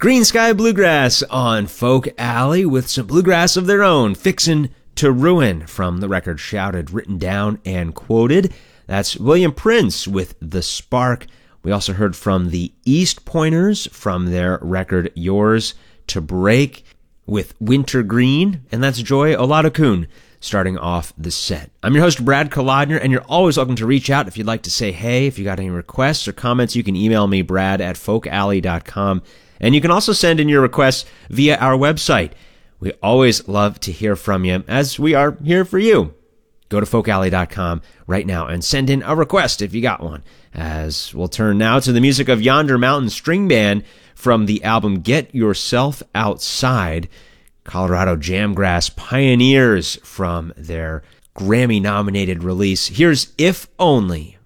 Green Sky Bluegrass on Folk Alley with some bluegrass of their own, Fixin' to Ruin, from the record Shouted, Written Down, and Quoted. That's William Prince with The Spark. We also heard from the East Pointers from their record Yours to Break with Wintergreen, and that's Joy Oladokun starting off the set. I'm your host, Brad Kolodner, and you're always welcome to reach out if you'd like to say hey. If you got any requests or comments, you can email me, brad@folkalley.com. And you can also send in your requests via our website. We always love to hear from you, as we are here for you. Go to folkalley.com right now and send in a request if you got one. As we'll turn now to the music of Yonder Mountain String Band from the album Get Yourself Outside, Colorado Jamgrass pioneers from their Grammy-nominated release. Here's If Only.